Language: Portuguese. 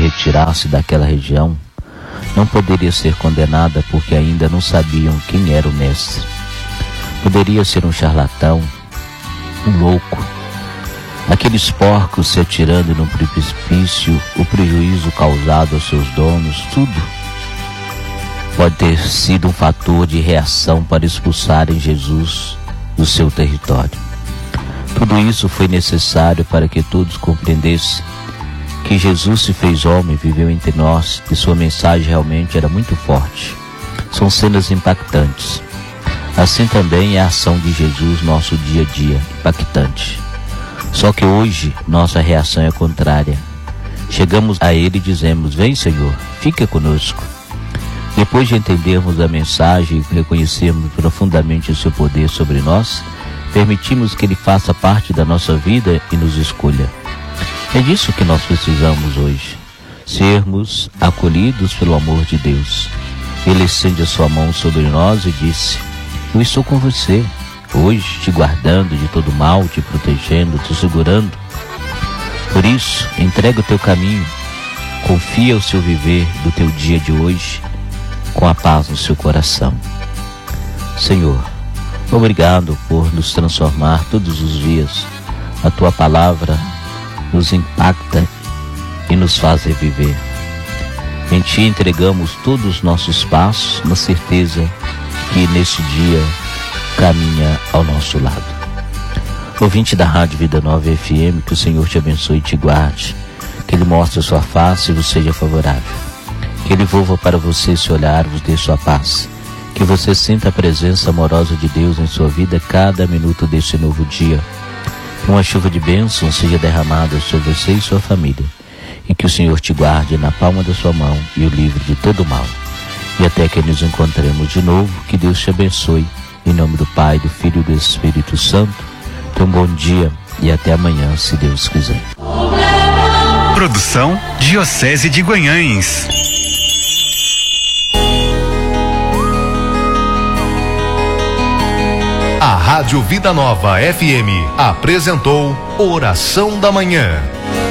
retirasse daquela região, não poderia ser condenada porque ainda não sabiam quem era o mestre. Poderia ser um charlatão, um louco, aqueles porcos se atirando num precipício, o prejuízo causado aos seus donos, tudo pode ter sido um fator de reação para expulsarem Jesus do seu território. Tudo isso foi necessário para que todos compreendessem que Jesus se fez homem, viveu entre nós e sua mensagem realmente era muito forte. São cenas impactantes. Assim também é a ação de Jesus, nosso dia a dia, impactante. Só que hoje nossa reação é contrária. Chegamos a Ele e dizemos: vem, Senhor, fica conosco. Depois de entendermos a mensagem e reconhecermos profundamente o seu poder sobre nós, permitimos que Ele faça parte da nossa vida e nos escolha. É disso que nós precisamos hoje, sermos acolhidos pelo amor de Deus. Ele estende a sua mão sobre nós e disse: eu estou com você, hoje te guardando de todo mal, te protegendo, te segurando. Por isso, entrega o teu caminho, confia o seu viver do teu dia de hoje, com a paz no seu coração. Senhor, obrigado por nos transformar todos os dias. A tua palavra nos impacta e nos faz reviver. Em ti entregamos todos os nossos passos, na certeza que neste dia caminha ao nosso lado. Ouvinte da Rádio Vida Nova FM, que o Senhor te abençoe e te guarde, que Ele mostre a sua face e vos seja favorável, que Ele volva para você esse olhar, vos dê sua paz, que você sinta a presença amorosa de Deus em sua vida cada minuto deste novo dia. Que uma chuva de bênção seja derramada sobre você e sua família, e que o Senhor te guarde na palma da sua mão e o livre de todo mal. E até que nos encontremos de novo, que Deus te abençoe, em nome do Pai, do Filho e do Espírito Santo. Então, bom dia e até amanhã, se Deus quiser. Produção Diocese de Guanhães. A Rádio Vida Nova FM apresentou Oração da Manhã.